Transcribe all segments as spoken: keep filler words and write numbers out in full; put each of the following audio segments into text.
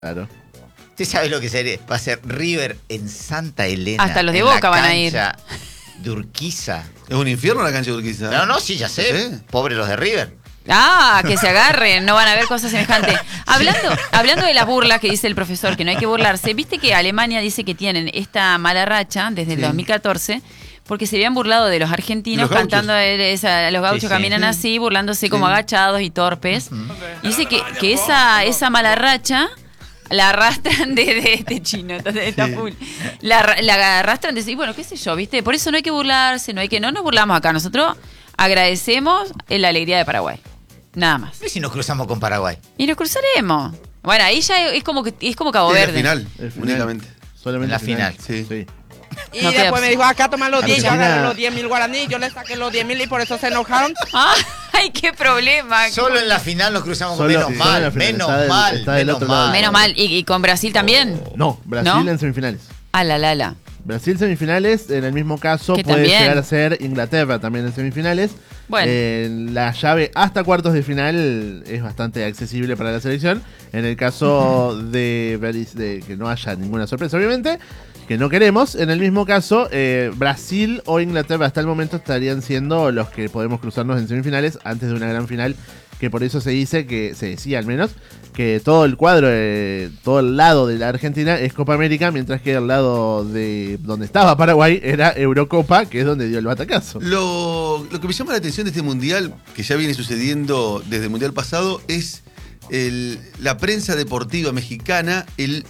Claro. ¿Usted sabe lo que sería? Va a ser River en Santa Elena. Hasta los de Boca van a ir. De Urquiza. Es un infierno la cancha de Urquiza. No, no, sí, ya sé. ¿Sí? Pobres los de River. Ah, que se agarren, no van a ver cosas semejantes. Hablando, hablando de las burlas que dice el profesor, que no hay que burlarse, viste que Alemania dice que tienen esta mala racha desde el sí. dos mil catorce, porque se habían burlado de los argentinos los cantando, esa, los gauchos sí, sí. caminan así, burlándose sí. como agachados y torpes. Uh-huh. Y dice que, que esa, esa mala racha la arrastran de, de este chino, entonces está sí. full. La, la arrastran de, y bueno, qué sé yo, viste, por eso no hay que burlarse, no hay que, no nos burlamos acá, nosotros agradecemos la alegría de Paraguay. Nada más. ¿Y si nos cruzamos con Paraguay? Y nos cruzaremos. Bueno, ahí ya es como que es como Cabo sí, Verde. El final, el final, únicamente. Solamente en la final. final. Sí. sí. Y no después me dijo, acá toman los diez, yo agarré los diez mil guaraníes, yo le saqué los diez mil y por eso se enojaron. Ah, ¡ay, qué problema! Solo en la final nos cruzamos con menos sí, mal, menos está mal, del, está del menos otro mal. Lado. Menos mal. ¿Y, y con Brasil también? No, Brasil ¿no? en semifinales. Ah, la, la, la. Brasil semifinales, en el mismo caso puede también? llegar a ser Inglaterra también en semifinales. Bueno. Eh, la llave hasta cuartos de final es bastante accesible para la selección. En el caso uh-huh. de, de que no haya ninguna sorpresa, obviamente, que no queremos, en el mismo caso, eh, Brasil o Inglaterra hasta el momento estarían siendo los que podemos cruzarnos en semifinales antes de una gran final, que por eso se dice, que se decía al menos, que todo el cuadro, eh, todo el lado de la Argentina es Copa América, mientras que el lado de donde estaba Paraguay era Eurocopa, que es donde dio el batacazo. Lo, lo que me llama la atención de este mundial, que ya viene sucediendo desde el mundial pasado, es el, la prensa deportiva mexicana, el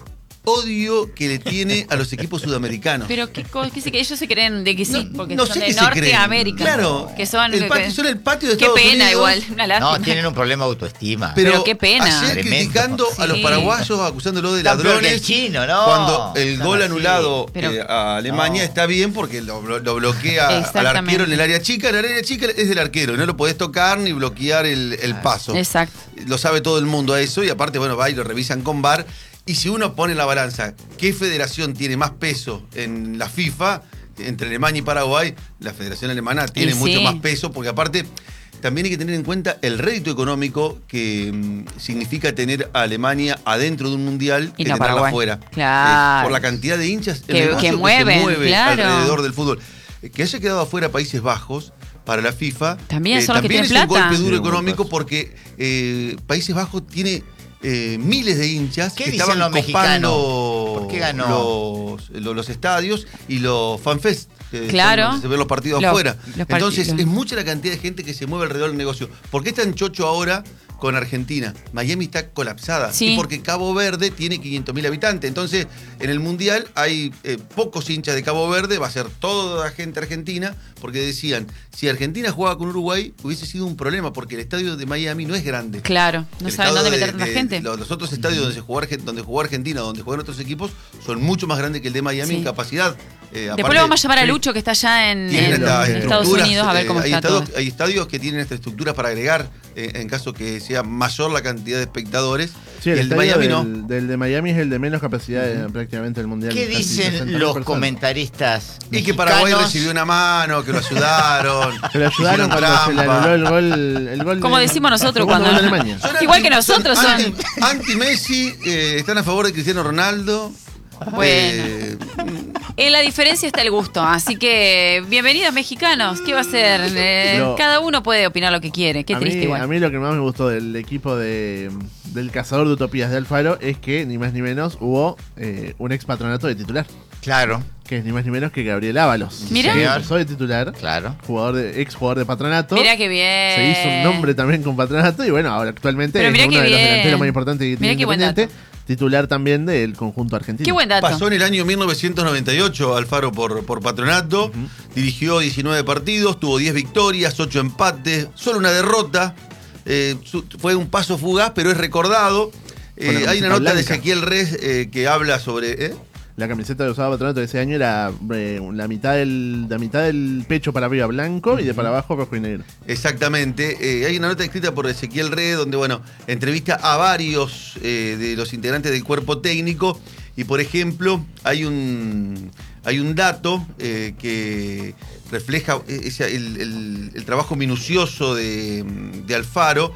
odio que le tiene a los equipos sudamericanos. Pero qué, qué sé que ellos se creen de que sí, no, porque no son sé de Norteamérica. Claro, que son el patio, que, son el patio de qué Estados pena Unidos. Igual, una lástima. No, tienen un problema de autoestima. Pero, pero qué pena. Ayer Tremendo. criticando sí. a los paraguayos, acusándolo de no, ladrones. El chino, ¿no? Cuando el no, gol no, anulado sí. pero, eh, a Alemania no. está bien porque lo, lo bloquea al arquero en el área chica. El área chica es del arquero, no lo podés tocar ni bloquear el, el paso. Exacto. Lo sabe todo el mundo a eso y aparte, bueno, va y lo revisan con V A R. Y si uno pone en la balanza qué federación tiene más peso en la FIFA, entre Alemania y Paraguay, la federación alemana tiene y mucho sí. más peso, porque aparte también hay que tener en cuenta el rédito económico que mmm, significa tener a Alemania adentro de un mundial y que no tenerla Paraguay. afuera. Claro. Eh, por la cantidad de hinchas que, el que, mueven, que se mueve claro. alrededor del fútbol. Que haya quedado afuera Países Bajos para la FIFA también, eh, son los también que es tienen un plata. golpe duro sí, económico porque eh, Países Bajos tiene eh, miles de hinchas ¿Qué que dicen estaban los mexicanos? copando ¿Por qué ganó? Los, los, los estadios y los fanfest. Que claro. son donde se ven los partidos los, afuera. Los Entonces partidos. es mucha la cantidad de gente que se mueve alrededor del negocio. ¿Por qué es tan chocho ahora con Argentina? Miami está colapsada. Sí. Y porque Cabo Verde tiene quinientos mil habitantes. Entonces, en el Mundial hay eh, pocos hinchas de Cabo Verde, va a ser toda la gente argentina, porque decían, si Argentina jugaba con Uruguay, hubiese sido un problema, porque el estadio de Miami no es grande. Claro, no el saben dónde de, meter tanta de, gente. Los, los otros estadios donde, se jugó, donde jugó Argentina, donde juegan otros equipos, son mucho más grandes que el de Miami sí. en capacidad. Eh, Después aparte, lo vamos a llamar a Lucho, que está allá en, en, en Estados Unidos, a ver cómo eh, hay está estadios, todo. Hay estadios que tienen esta estructura para agregar, eh, en caso que sea mayor la cantidad de espectadores. Sí, el, y el de Miami del, no. Del de Miami es el de menos capacidad uh-huh. de, prácticamente del Mundial. ¿Qué dicen los personas? comentaristas Y mexicanos? Que Paraguay recibió una mano, que lo ayudaron. que lo ayudaron cuando trampa. Se le anuló el gol. El gol Como de, decimos nosotros cuando... Igual anti, que nosotros son... Anti, anti Messi, eh, están a favor de Cristiano Ronaldo. Bueno, eh, en la diferencia está el gusto, así que bienvenidos mexicanos, ¿qué va a ser? Eh, Pero, cada uno puede opinar lo que quiere, qué triste mí, igual. A mí lo que más me gustó del equipo de, del cazador de utopías de Alfaro es que ni más ni menos hubo eh, un ex patronato de titular. Claro. Que es ni más ni menos que Gabriel Ábalos. Mirá. Que empezó de titular. Claro. Jugador de, ex jugador de Patronato. Mirá qué bien. Se hizo un nombre también con Patronato y bueno, ahora actualmente Pero es uno de bien. los delanteros más importantes que tiene Independiente. Titular también del conjunto argentino. Qué buen dato. Pasó en el año mil novecientos noventa y ocho Alfaro por, por Patronato. Uh-huh. Dirigió diecinueve partidos, tuvo diez victorias, ocho empates, solo una derrota. Eh, su, fue un paso fugaz, pero es recordado. Eh, hay una nota blanca de Ezequiel Res eh, que habla sobre... ¿eh? La camiseta que usaba Patronato de ese año era eh, la, mitad del, la mitad del pecho para arriba blanco y de para abajo rojo y negro. Exactamente. Eh, hay una nota escrita por Ezequiel Red donde, bueno, entrevista a varios eh, de los integrantes del cuerpo técnico y, por ejemplo, hay un, hay un dato eh, que refleja ese, el, el, el trabajo minucioso de, de Alfaro,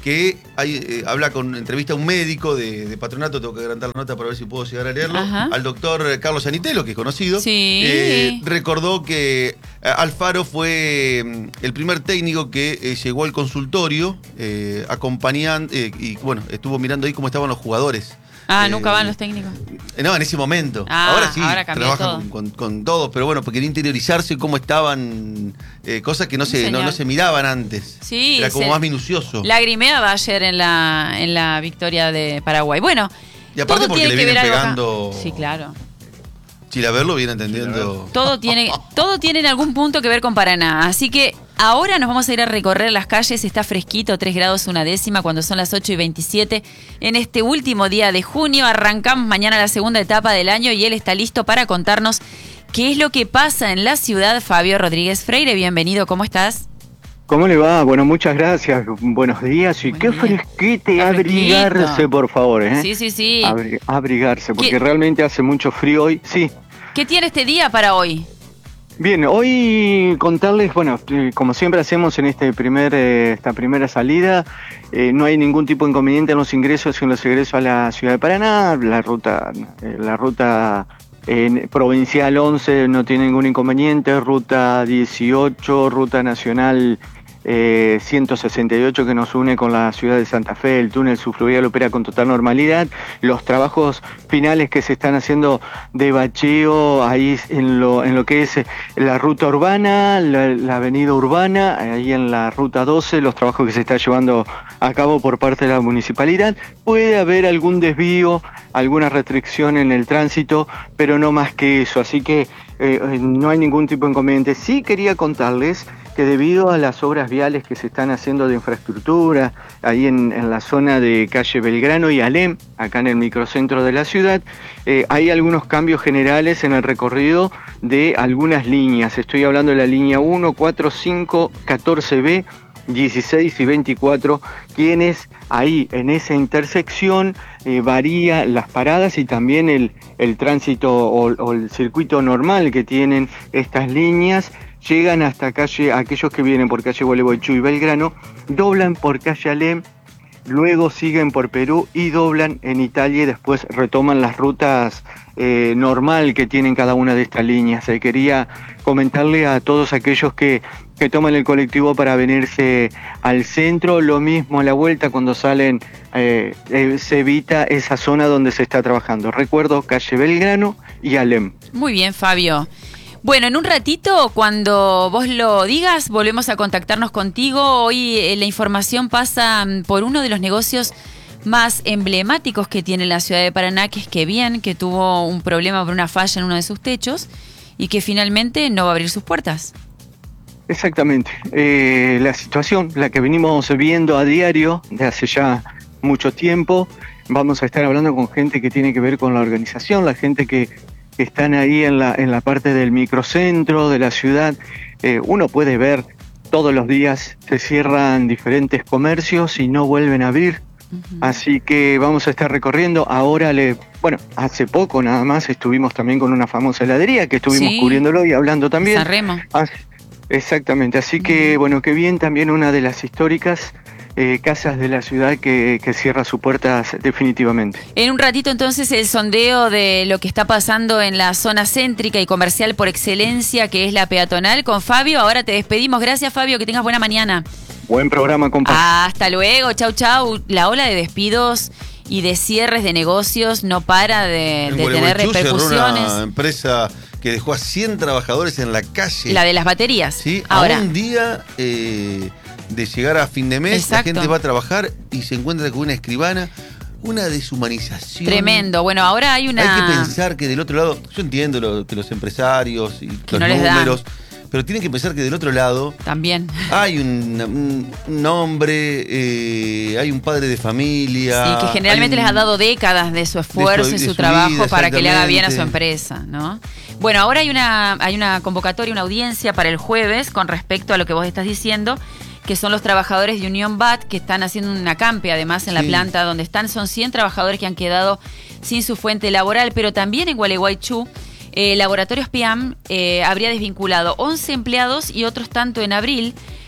que hay, eh, habla con entrevista a un médico de, de Patronato, tengo que adelantar la nota para ver si puedo llegar a leerlo, Ajá. al doctor Carlos Sanitelo, que es conocido. Sí. Eh, recordó que Alfaro fue el primer técnico que eh, llegó al consultorio eh, acompañando eh, y bueno, estuvo mirando ahí cómo estaban los jugadores. Ah, eh, nunca van los técnicos. No, en ese momento. Ah, ahora sí, ahora trabajan todo. Con, con, con todos, pero bueno, porque quería interiorizarse cómo estaban, eh, cosas que no se, no, no se miraban antes. Sí, era como se, más minucioso. Lagrimeaba ayer en la, en la victoria de Paraguay. Bueno, y aparte porque le vienen pegando. Sí, claro. Chilaver viene entendiendo. Todo tiene, todo tiene en algún punto que ver con Paraná. Así que ahora nos vamos a ir a recorrer las calles. Está fresquito, tres grados una décima, cuando son las ocho y veintisiete. En este último día de junio arrancamos mañana la segunda etapa del año y él está listo para contarnos qué es lo que pasa en la ciudad. Fabio Rodríguez Freire, bienvenido, ¿cómo estás? ¿Cómo le va? Bueno, muchas gracias. Buenos días. Y Buen qué día. fresquete, abrigarse, por favor. ¿eh? Sí, sí, sí. Abri abrigarse, porque ¿Qué? realmente hace mucho frío hoy. Sí. ¿Qué tiene este día para hoy? Bien, hoy contarles, bueno, como siempre hacemos en este primer, eh, esta primera salida, eh, no hay ningún tipo de inconveniente en los ingresos y en los egresos a la ciudad de Paraná. La ruta, eh, la ruta eh, provincial once no tiene ningún inconveniente, ruta dieciocho, ruta nacional Eh, ciento sesenta y ocho que nos une con la ciudad de Santa Fe, el túnel subfluvial opera con total normalidad. Los trabajos finales que se están haciendo de bacheo ahí en lo, en lo que es la ruta urbana, la, la avenida urbana, ahí en la ruta doce, los trabajos que se está llevando a cabo por parte de la municipalidad. Puede haber algún desvío, alguna restricción en el tránsito, pero no más que eso, así que eh, no hay ningún tipo de inconveniente. Sí quería contarles que debido a las obras viales que se están haciendo de infraestructura, ahí en, en la zona de calle Belgrano y Alem, acá en el microcentro de la ciudad, eh, hay algunos cambios generales en el recorrido de algunas líneas. Estoy hablando de la línea uno, cuatro, cinco, catorce B, dieciséis y veinticuatro, quienes ahí en esa intersección eh, varía las paradas y también el, el tránsito o, o el circuito normal que tienen estas líneas. Llegan hasta calle, aquellos que vienen por calle Gualeguaychú y Belgrano, doblan por calle Alem, luego siguen por Perú y doblan en Italia y después retoman las rutas eh, normal que tienen cada una de estas líneas. Eh, quería comentarle a todos aquellos que, que toman el colectivo para venirse al centro, lo mismo a la vuelta cuando salen, eh, eh, se evita esa zona donde se está trabajando. Recuerdo, calle Belgrano y Alem. Muy bien, Fabio. Bueno, en un ratito, cuando vos lo digas, volvemos a contactarnos contigo. Hoy eh, la información pasa por uno de los negocios más emblemáticos que tiene la ciudad de Paraná, que es Que Bien, que tuvo un problema por una falla en uno de sus techos y que finalmente no va a abrir sus puertas. Exactamente. Eh, la situación, la que venimos viendo a diario de hace ya mucho tiempo, vamos a estar hablando con gente que tiene que ver con la organización, la gente que que están ahí en la, en la parte del microcentro de la ciudad. Eh, uno puede ver todos los días se cierran diferentes comercios y no vuelven a abrir. Uh-huh. Así que vamos a estar recorriendo. Ahora, le, bueno, hace poco nada más estuvimos también con una famosa heladería que estuvimos sí. cubriéndolo y hablando también. Sanremo. Así, exactamente. así uh-huh. que, bueno, Que Bien, también una de las históricas Eh, casas de la ciudad que, que cierra sus puertas definitivamente. En un ratito entonces el sondeo de lo que está pasando en la zona céntrica y comercial por excelencia, que es la peatonal, con Fabio. Ahora te despedimos. Gracias, Fabio, que tengas buena mañana. Buen programa, compadre. Hasta luego, chau, chau. La ola de despidos y de cierres de negocios no para de, de tener repercusiones. Una empresa que dejó a cien trabajadores en la calle. La de las baterías. Sí, ahora. A un día eh, de llegar a fin de mes, Exacto. la gente va a trabajar y se encuentra con una escribana. Una deshumanización. Tremendo. Bueno, ahora hay una... Hay que pensar que del otro lado, yo entiendo lo, que los empresarios y que los no números, pero tienen que pensar que del otro lado... También. Hay un, un hombre, eh, hay un padre de familia... Sí, que generalmente un, les ha dado décadas de su esfuerzo de su, y su, su trabajo vida, para que le haga bien a su empresa, ¿no? Bueno, ahora hay una, hay una convocatoria, una audiencia para el jueves con respecto a lo que vos estás diciendo, que son los trabajadores de Unión B A T, que están haciendo un acampe además en la sí. planta donde están. Son cien trabajadores que han quedado sin su fuente laboral, pero también en Gualeguaychú, eh, Laboratorios P I A M eh, habría desvinculado once empleados y otros tanto en abril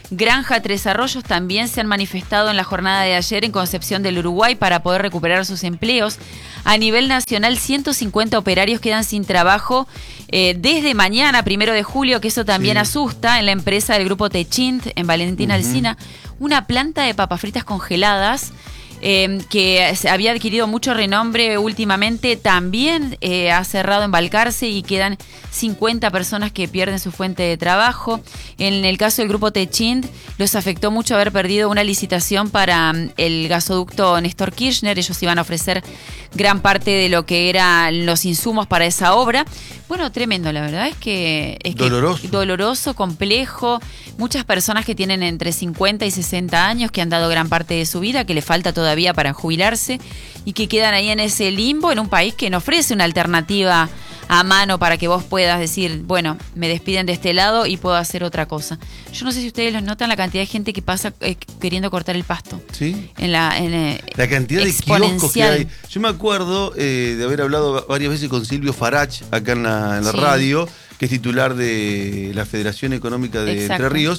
Granja Tres Arroyos también se han manifestado en la jornada de ayer en Concepción del Uruguay para poder recuperar sus empleos. A nivel nacional, ciento cincuenta operarios quedan sin trabajo eh, desde mañana, primero de julio, que eso también sí. asusta, en la empresa del grupo Techint, en Valentín uh-huh. Alsina, una planta de papas fritas congeladas. Eh, que había adquirido mucho renombre últimamente, también eh, ha cerrado en Balcarce y quedan cincuenta personas que pierden su fuente de trabajo. En el caso del grupo Techint, los afectó mucho haber perdido una licitación para um, el gasoducto Néstor Kirchner. Ellos iban a ofrecer gran parte de lo que eran los insumos para esa obra. Bueno, tremendo, la verdad es que... Es doloroso. Que, doloroso, complejo. Muchas personas que tienen entre cincuenta y sesenta años, que han dado gran parte de su vida, que le falta todavía para jubilarse y que quedan ahí en ese limbo en un país que no ofrece una alternativa a mano para que vos puedas decir, bueno, me despiden de este lado y puedo hacer otra cosa. Yo no sé si ustedes los notan, la cantidad de gente que pasa eh, queriendo cortar el pasto. Sí. En la, en, eh, la cantidad de kioscos que hay. Yo me acuerdo eh, de haber hablado varias veces con Silvio Farach acá en la, en la sí. radio, que es titular de la Federación Económica de Exacto. Entre Ríos.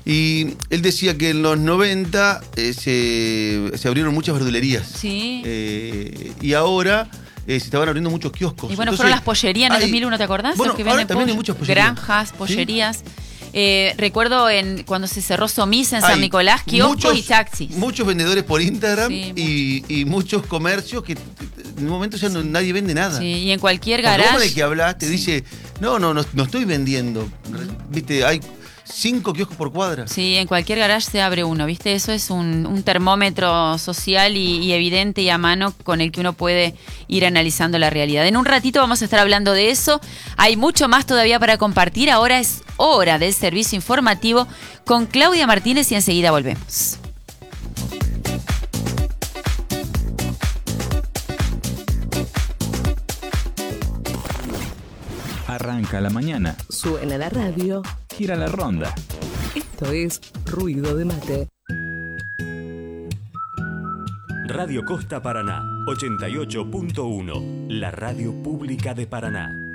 Y él decía que en los noventa eh, se, se abrieron muchas verdulerías. Sí. Eh, y ahora eh, se estaban abriendo muchos kioscos. Y bueno, Entonces, fueron las pollerías en el hay, dos mil uno, ¿te acordás? Bueno, que ahora también pollo, hay muchas pollerías. Granjas, pollerías. ¿Sí? Eh, recuerdo en cuando se cerró Somisa en San hay Nicolás, kioscos y taxis. Muchos vendedores por Instagram sí, y, y muchos comercios que en un momento ya no, nadie vende nada. Sí, y en cualquier garage. garage. Porque vos de que hablas te sí. dice, no, no, no, no estoy vendiendo. Mm. Viste, hay cinco kioscos por cuadra. Sí, en cualquier garage se abre uno, ¿viste? Eso es un, un termómetro social y, y evidente y a mano con el que uno puede ir analizando la realidad. En un ratito vamos a estar hablando de eso. Hay mucho más todavía para compartir. Ahora es hora del servicio informativo con Claudia Martínez y enseguida volvemos. Arranca la mañana. Suena la radio. Gira la ronda. Esto es Ruido de Mate. Radio Costa Paraná, ochenta y ocho punto uno. La radio pública de Paraná.